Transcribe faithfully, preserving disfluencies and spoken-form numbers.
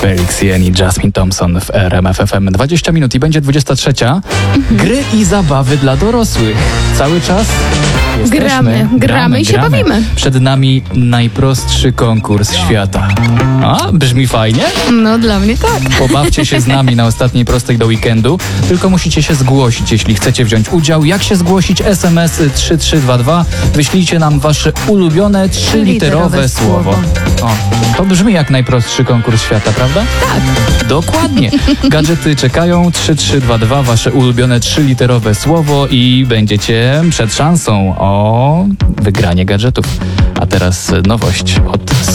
Felix Jen i Jasmine Thompson w R M F F M. dwadzieścia minut i będzie dwudziesta trzecia. Gry i zabawy dla dorosłych. Cały czas jesteśmy. Gramy, gramy i się bawimy. Przed nami najprostszy konkurs świata. A, brzmi fajnie? No dla mnie tak. Pobawcie się z nami na ostatniej prostej do weekendu. Tylko musicie się zgłosić, jeśli chcecie wziąć udział. Jak się zgłosić? S M S trzy trzy dwa dwa. Wyślijcie nam wasze ulubione trzyliterowe słowo. O, to brzmi jak najprostszy konkurs świata, prawda? Tak. Dokładnie. Gadżety czekają. trzy trzy dwa dwa. Wasze ulubione trzyliterowe słowo i będziecie przed szansą o wygranie gadżetów. A teraz nowość od